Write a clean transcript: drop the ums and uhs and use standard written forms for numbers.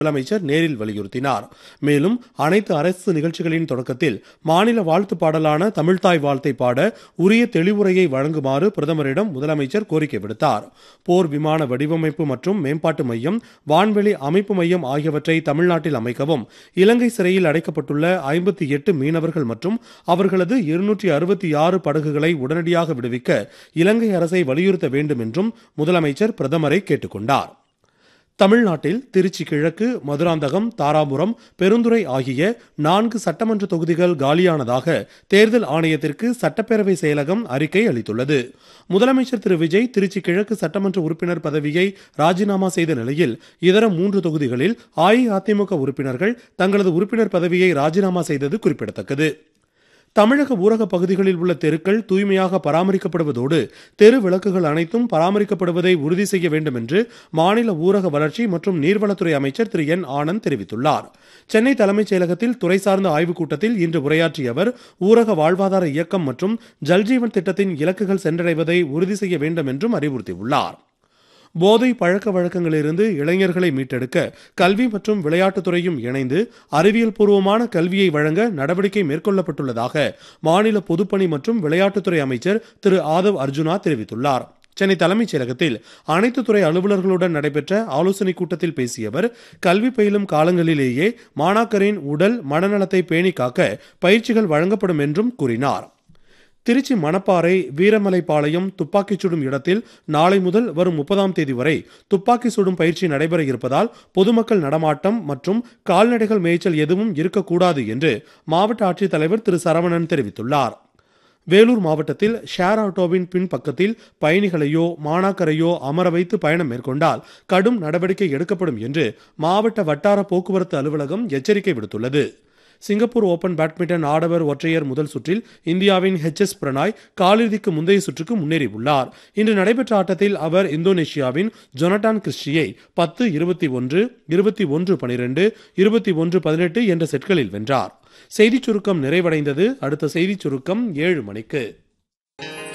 முதலமைச்சர் நேரில் வலியுறுத்தினார். மேலும் அனைத்து அரசு நிகழ்ச்சிகளின் தொடக்கத்தில் மாநில வாழ்த்து பாடலான தமிழ்தாய் வாழ்த்தை பாட உரிய தெளிவுரையை வழங்குமாறு பிரதமரிடம் முதலமைச்சர் கோரிக்கை விடுத்தார். போர் விமான வடிவமைப்பு மற்றும் மேம்பாட்டு மையம், வான்வெளி அமைப்பு மையம் ஆகியவற்றை தமிழ்நாட்டில் அமைக்கவும், இலங்கை சிறையில் அடைக்கப்பட்டுள்ள 58 மீனவர்கள் மற்றும் அவர்களது 266 படகுகளை உடனடியாக விடுவிக்க இலங்கை அரசை வலியுறுத்த வேண்டும் என்றும் முதலமைச்சர் பிரதமரை கேட்டுக்கொண்டார். தமிழ்நாட்டில் திருச்சி கிழக்கு, மதுராந்தகம், தாராபுரம், பெருந்துறை ஆகிய 4 சட்டமன்ற தொகுதிகள் காலியானதாக தேர்தல் ஆணையத்திற்கு சட்டப்பேரவை செயலகம் அறிக்கை அளித்துள்ளது. முதலமைச்சர் திரு விஜய் திருச்சி கிழக்கு சட்டமன்ற உறுப்பினர் பதவியை ராஜினாமா செய்த நிலையில் இதர 3 தொகுதிகளில் அஇஅதிமுக உறுப்பினர்கள் தங்களது உறுப்பினர் பதவியை ராஜினாமா செய்தது குறிப்பிடத்தக்கது. தமிழக ஊரக பகுதிகளில் உள்ள தெருக்கள் தூய்மையாக பராமரிக்கப்படுவதோடு தெரு விளக்குகள் அனைத்தும் பராமரிக்கப்படுவதை உறுதி செய்ய வேண்டும் என்று மாநில ஊரக வளர்ச்சி மற்றும் நீர்வளத்துறை அமைச்சர் திரு என் ஆனந்த் தெரிவித்துள்ளார். சென்னை தலைமைச் செயலகத்தில் துறை சார்ந்த ஆய்வுக் கூட்டத்தில் இன்று உரையாற்றிய அவர், ஊரக வாழ்வாதார இயக்கம் மற்றும் ஜல்ஜீவன் திட்டத்தின் இலக்குகள் சென்றடைவதை உறுதி செய்ய வேண்டும் என்றும் அறிவுறுத்தியுள்ளார். போதை பழக்க வழக்கங்களிலிருந்து இளைஞர்களை மீட்டெடுக்க கல்வி மற்றும் விளையாட்டுத்துறையும் இணைந்து அறிவியல் பூர்வமான கல்வியை வழங்க நடவடிக்கை மேற்கொள்ளப்பட்டுள்ளதாக மாநில பொதுப்பணி மற்றும் விளையாட்டுத்துறை அமைச்சர் திரு ஆதவ் அர்ஜுனா தெரிவித்துள்ளார். சென்னை தலைமைச் செயலகத்தில் அனைத்து துறை அலுவலர்களுடன் நடைபெற்ற ஆலோசனைக் கூட்டத்தில் பேசிய அவர், கல்வி பயிலும் காலங்களிலேயே மாணாக்கரின் உடல் மனநலத்தை பேணி காக்க பயிற்சிகள் வழங்கப்படும் என்றும் கூறினார். திருச்சி மணப்பாறை வீரமலைப்பாளையம் துப்பாக்கிச் சுடும் இடத்தில் நாளை முதல் வரும் 30ஆம் தேதி வரை துப்பாக்கி சுடும் பயிற்சி நடைபெற இருப்பதால் பொதுமக்கள் நடமாட்டம் மற்றும் கால்நடைகள் மேய்ச்சல் எதுவும் இருக்கக்கூடாது என்று மாவட்ட ஆட்சித்தலைவர் திரு சரவணன் தெரிவித்துள்ளார். வேலூர் மாவட்டத்தில் ஷேர் ஆட்டோவின் பின்பக்கத்தில் பயணிகளையோ மாணாக்கரையோ அமர வைத்து பயணம் மேற்கொண்டால் கடும் நடவடிக்கை எடுக்கப்படும் என்று மாவட்ட வட்டார போக்குவரத்து அலுவலகம் எச்சரிக்கை விடுத்துள்ளது. சிங்கப்பூர் ஓபன் பேட்மிண்டன் ஆடவர் ஒற்றையர் முதல் சுற்றில் இந்தியாவின் HS பிரணாய் காலிறுதிக்கு முந்தைய சுற்றுக்கு முன்னேறியுள்ளார். இன்று நடைபெற்ற ஆட்டத்தில் அவர் இந்தோனேஷியாவின் ஜொனடான் கிறிஸ்டியை 10-21, 21-12, 21-18 என்ற செட்களில் வென்றார். செய்திச் சுருக்கம் நிறைவடைந்தது. அடுத்த செய்திச் சுருக்கம் 7 மணிக்கு.